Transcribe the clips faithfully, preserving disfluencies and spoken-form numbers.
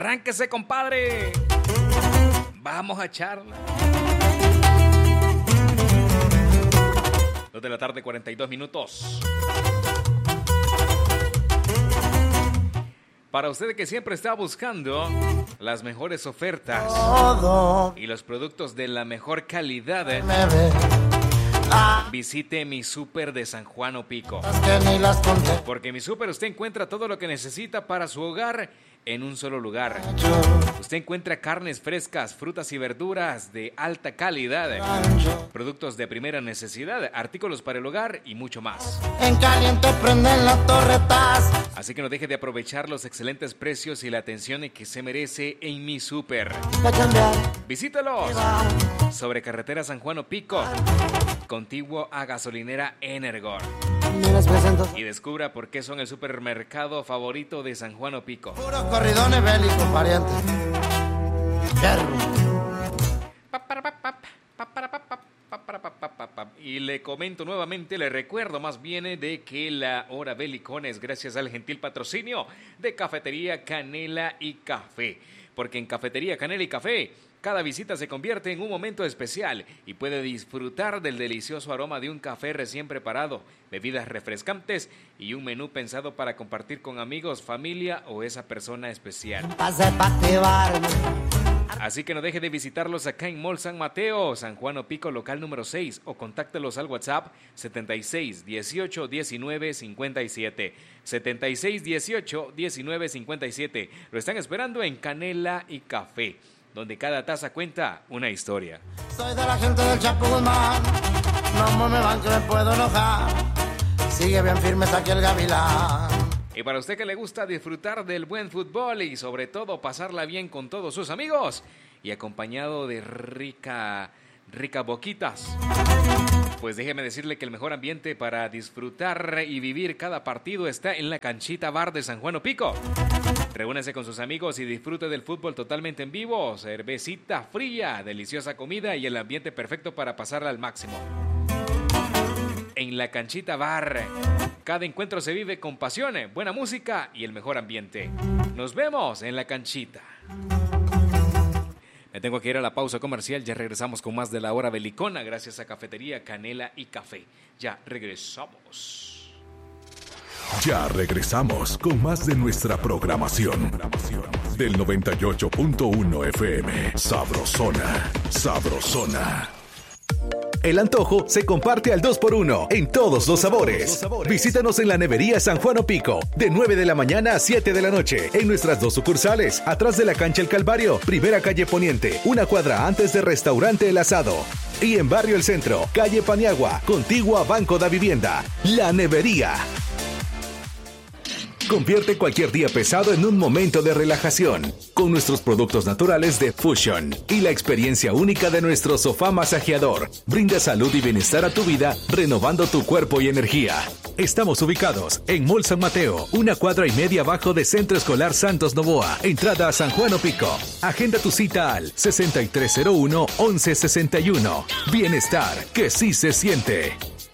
Arránquese, compadre. Vamos a charla. Dos de la tarde, cuarenta y dos minutos. Para usted que siempre está buscando las mejores ofertas y los productos de la mejor calidad, visite Mi Súper de San Juan Opico. Porque en Mi Súper usted encuentra todo lo que necesita para su hogar en un solo lugar. Usted encuentra carnes frescas, frutas y verduras de alta calidad, productos de primera necesidad, artículos para el hogar y mucho más. En caliente prenden las torretas. Así que no deje de aprovechar los excelentes precios y la atención que se merece en Mi Súper. Visítalos sobre carretera San Juan Opico, contiguo a gasolinera Energor. Y descubra por qué son el supermercado favorito de San Juan Opico. Puros corridones bélicos, pariente. Y le comento nuevamente, le recuerdo más bien de que la hora belicona es gracias al gentil patrocinio de Cafetería Canela y Café. Porque en Cafetería Canela y Café, cada visita se convierte en un momento especial y puede disfrutar del delicioso aroma de un café recién preparado, bebidas refrescantes y un menú pensado para compartir con amigos, familia o esa persona especial. Así que no deje de visitarlos acá en Mall San Mateo, San Juan Opico, local número seis, o contáctelos al WhatsApp setenta y seis, dieciocho, diecinueve, cincuenta y siete. setenta y seis, dieciocho, diecinueve, cincuenta y siete. Lo están esperando en Canela y Café, donde cada taza cuenta una historia. Soy de la gente del Chapo Guzmán, no me van que me puedo enojar. Sigue bien firme, aquí el gavilán. Y para usted que le gusta disfrutar del buen fútbol y sobre todo pasarla bien con todos sus amigos y acompañado de rica, rica boquitas, pues déjeme decirle que el mejor ambiente para disfrutar y vivir cada partido está en la Canchita Bar de San Juan Opico. Reúnese con sus amigos y disfrute del fútbol totalmente en vivo, cervecita fría, deliciosa comida y el ambiente perfecto para pasarla al máximo. En la Canchita Bar, cada encuentro se vive con pasión, buena música y el mejor ambiente. Nos vemos en la canchita. Me tengo que ir a la pausa comercial, ya regresamos con más de la hora belicona gracias a Cafetería Canela y Café. Ya regresamos. Ya regresamos con más de nuestra programación del noventa y ocho punto uno F M. Sabrosona, sabrosona. El antojo se comparte al dos por uno en todos los sabores. Visítanos en la Nevería San Juan Opico, de nueve de la mañana a siete de la noche, en nuestras dos sucursales, atrás de la cancha El Calvario, primera calle Poniente, una cuadra antes de Restaurante El Asado. Y en Barrio El Centro, calle Paniagua, contigua a Banco da Vivienda. La Nevería. Convierte cualquier día pesado en un momento de relajación con nuestros productos naturales de Fusion y la experiencia única de nuestro sofá masajeador. Brinda salud y bienestar a tu vida, renovando tu cuerpo y energía. Estamos ubicados en Mall San Mateo, una cuadra y media abajo de Centro Escolar Santos Novoa, entrada a San Juan Opico. Agenda tu cita al sesenta y tres cero uno, once sesenta y uno. Bienestar que sí se siente.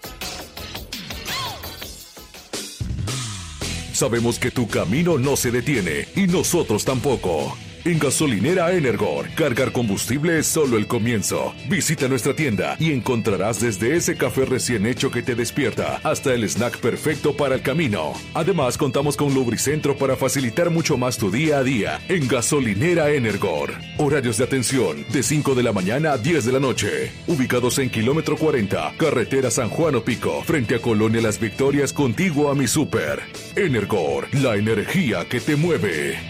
Sabemos que tu camino no se detiene y nosotros tampoco. En Gasolinera Energor, cargar combustible es solo el comienzo. Visita nuestra tienda y encontrarás desde ese café recién hecho que te despierta hasta el snack perfecto para el camino. Además, contamos con Lubricentro para facilitar mucho más tu día a día. En Gasolinera Energor, horarios de atención de cinco de la mañana a diez de la noche. Ubicados en kilómetro cuarenta, carretera San Juan Opico, frente a Colonia Las Victorias, contiguo a Mi Súper. Energor, la energía que te mueve.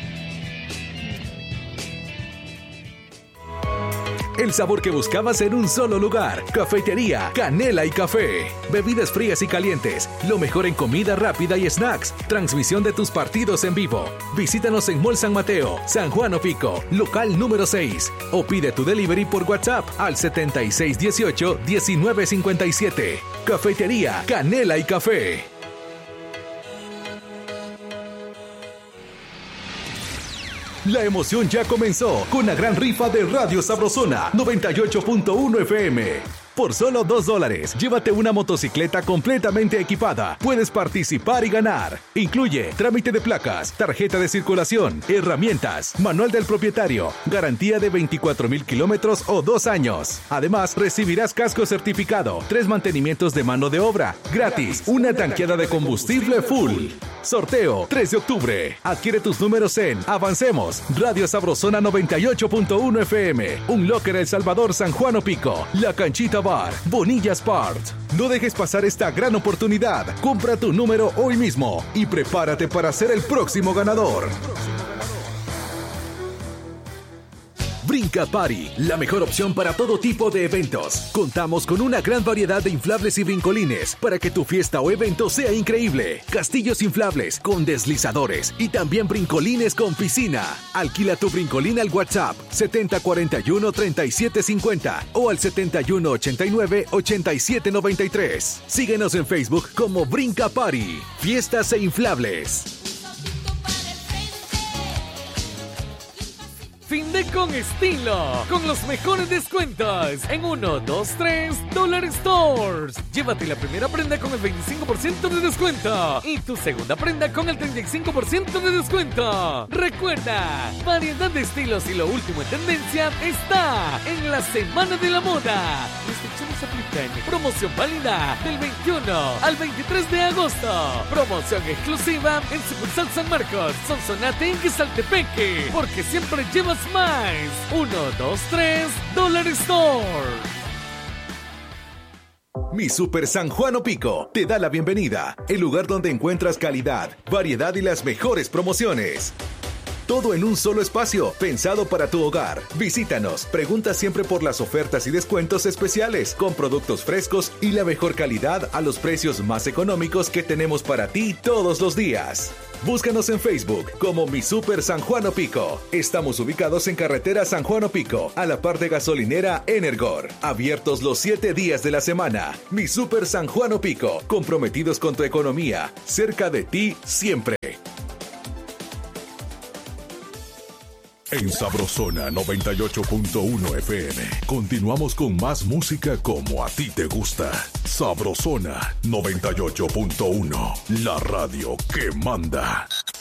El sabor que buscabas en un solo lugar. Cafetería Canela y Café. Bebidas frías y calientes. Lo mejor en comida rápida y snacks. Transmisión de tus partidos en vivo. Visítanos en Mall San Mateo, San Juan Opico, local número seis. O pide tu delivery por WhatsApp al setenta y seis dieciocho, diecinueve cincuenta y siete. Cafetería Canela y Café. La emoción ya comenzó con la gran rifa de Radio Sabrosona noventa y ocho punto uno F M. Por solo dos dólares, llévate una motocicleta completamente equipada. Puedes participar y ganar. Incluye trámite de placas, tarjeta de circulación, herramientas, manual del propietario, garantía de veinticuatro mil kilómetros o dos años. Además, recibirás casco certificado, tres mantenimientos de mano de obra, gratis, una tanqueada de combustible full. Sorteo tres de octubre. Adquiere tus números en Avancemos, Radio Sabrosona noventa y ocho punto uno F M, Un Locker El Salvador San Juan Opico, La Canchita Bar, Bonilla Sport. No dejes pasar esta gran oportunidad. Compra tu número hoy mismo y prepárate para ser el próximo ganador. Brinca Party, la mejor opción para todo tipo de eventos. Contamos con una gran variedad de inflables y brincolines para que tu fiesta o evento sea increíble. Castillos inflables con deslizadores y también brincolines con piscina. Alquila tu brincolín al WhatsApp setenta cuarenta y uno treinta y siete cincuenta o al setenta y uno ochenta y nueve ochenta y siete noventa y tres. Síguenos en Facebook como Brinca Party, fiestas e inflables. Fin de con estilo, con los mejores descuentos en uno, dos, tres Dollar Stores. Llévate la primera prenda con el veinticinco por ciento de descuento y tu segunda prenda con el treinta y cinco por ciento de descuento. Recuerda, variedad de estilos y lo último en tendencia está en la Semana de la Moda. Restricciones aplican. Promoción válida del veintiuno al veintitrés de agosto. Promoción exclusiva en Sucursal San Marcos, Sonsonate y Quezaltepeque, porque siempre llevas más. uno, dos, tres Dollar Store. Mi Super San Juan Opico te da la bienvenida, el lugar donde encuentras calidad, variedad y las mejores promociones. Todo en un solo espacio, pensado para tu hogar. Visítanos, pregunta siempre por las ofertas y descuentos especiales, con productos frescos y la mejor calidad a los precios más económicos que tenemos para ti todos los días. Búscanos en Facebook como Mi Super San Juan Opico. Estamos ubicados en carretera San Juan Opico, a la par de gasolinera Energor. Abiertos los siete días de la semana. Mi Super San Juan Opico, comprometidos con tu economía, cerca de ti siempre. En Sabrosona noventa y ocho punto uno F M. Continuamos con más música como a ti te gusta. Sabrosona noventa y ocho punto uno. La radio que manda.